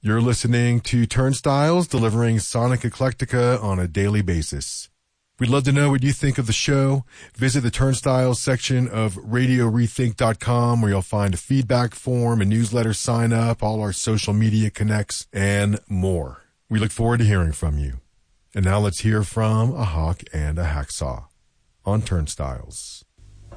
You're listening to Turnstiles, delivering Sonic Eclectica on a daily basis. We'd love to know what you think of the show. Visit the Turnstiles section of RadioRethink.com, where you'll find a feedback form, a newsletter sign up, all our social media connects, and more. We look forward to hearing from you. And now let's hear from a hawk and a hacksaw on Turnstiles.